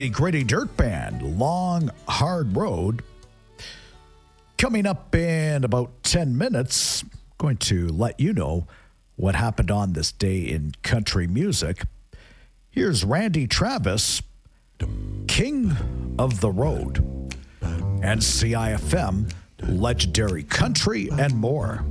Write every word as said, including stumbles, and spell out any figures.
A Gritty Dirt Band, Long Hard Road. Coming up in about ten minutes, going to let you know what happened on this day in country music. Here's Randy Travis, King of the Road, and C I F M, Legendary Country and more.